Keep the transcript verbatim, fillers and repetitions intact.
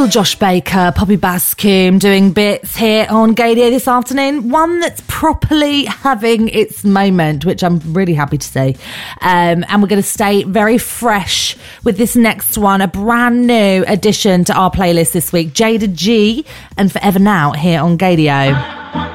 Little Josh Baker, Poppy Bascombe doing bits here on Gaydio this afternoon. One that's properly having its moment, which I'm really happy to see. Um, and we're going to stay very fresh with this next one, a brand new addition to our playlist this week, Jada G and Forever Now here on Gaydio.